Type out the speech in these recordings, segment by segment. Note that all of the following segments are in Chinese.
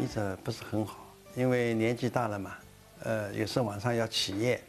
着不是很好，因为年纪大了嘛，有时候晚上要起夜，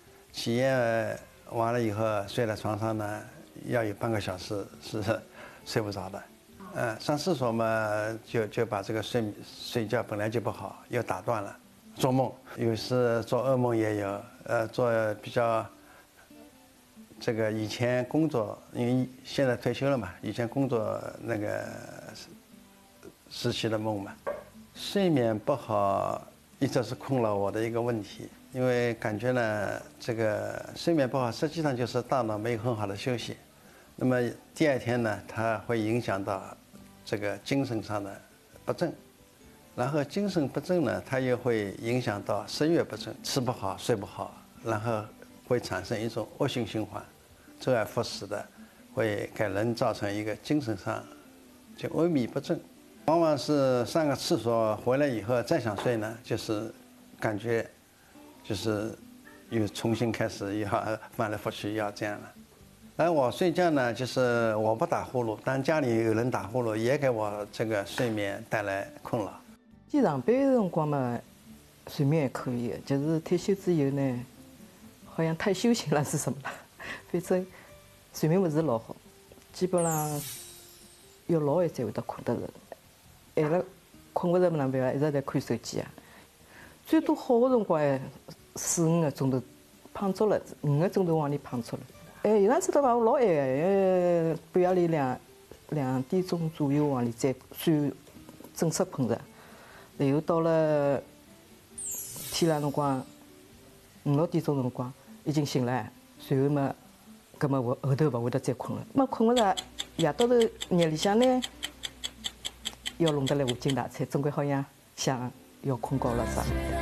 完了以后睡在床上呢，要有半个小时是睡不着的。上厕所嘛，就把这个睡觉本来就不好，又打断了。做梦有时做噩梦也有，做比较这个以前工作，因为现在退休了嘛，以前工作那个时期的梦嘛。睡眠不好一直是困扰我的一个问题，因为感觉呢，这个睡眠不好实际上就是大脑没有很好的休息，那么第二天呢，它会影响到这个精神上的不振。然后精神不振呢，它又会影响到食欲不振，吃不好睡不好，然后会产生一种恶性循环，周而复始的，会给人造成一个精神上就萎靡不振。往往是上个厕所回来以后再想睡呢，就是感觉就是又重新开始要翻来覆去要这样了。而我睡觉呢，就是我不打呼噜，但家里有人打呼噜，也给我这个睡眠带来困扰。 上班的辰光嘛，睡眠还可以，就是退休之后呢，好像太休闲了是什么了？反正睡眠不是老好，基本上要老晚才会得困得着。晚了困不着哪能办啊？一直在看手机啊。最多好的辰光还4-5个钟头，胖足了，5个钟头往里胖足了。有趟子到把我老晚个，半夜里2点钟左右往里再算正式困着。然后到了天亮辰光，5-6点钟辰光已经醒了，随后嘛，葛么我后头勿会得再困了。么困勿着，夜到头夜里向呢，要弄得来无精打采，总归好像想要困觉了啥。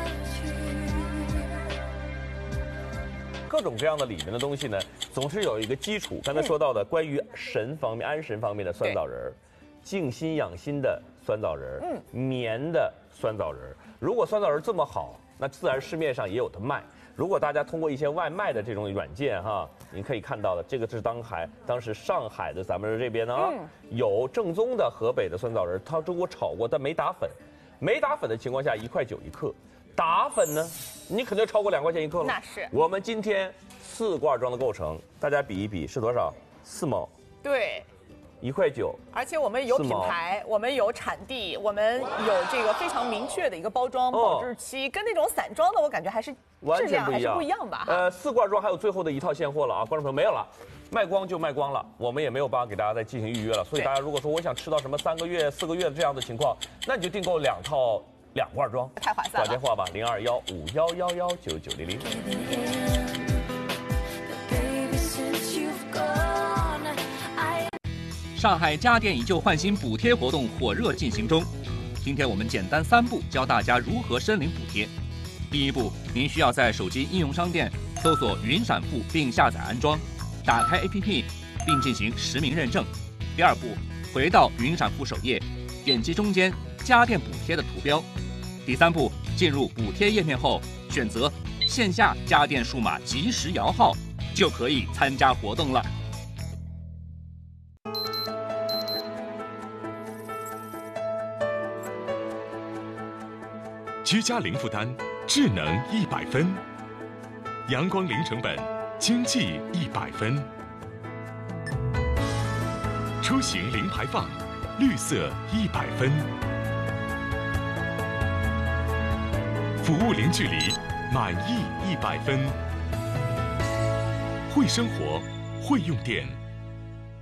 各种各样的里面的东西呢，总是有一个基础。刚才说到的关于神方面、安神方面的酸枣仁，静心养心的酸枣仁，眠的酸枣仁。如果酸枣仁这么好，那自然市面上也有的卖。如果大家通过一些外卖的这种软件哈，您可以看到的，这个是当时上海的咱们这边呢有正宗的河北的酸枣仁，它中国炒过，但没打粉。没打粉的情况下，1.9块一克。打粉呢，你肯定超过2块钱一克了。 那是。 我们今天4罐装的构成，大家比一比是多少？4毛。 对。 1.9块。 而且我们有品牌，我们有产地，我们有这个非常明确的一个包装保质期，跟那种散装的我感觉还是质量还是不一样吧。 4罐装还有最后的一套现货了啊，观众朋友没有了。卖光就卖光了，我们也没有办法给大家再进行预约了。所以大家如果说我想吃到什么3个月、4个月的这样的情况，那你就订购2套2罐装， 太划算了。 打电话吧，0215111990。 上海家电以旧换新补贴活动火热进行中，今天我们简单3步教大家如何申领补贴。第一步，您需要在手机应用商店搜索云闪付并下载安装，打开 APP 并进行实名认证。第二步，回到云闪付首页，点击中间家电补贴的图标。第三步，进入补贴页面后，选择线下家电数码即时摇号，就可以参加活动了。 居家零负担，智能100分；阳光零成本，经济100分；出行零排放，绿色100分；服务零距离，满意100分。会生活，会用电。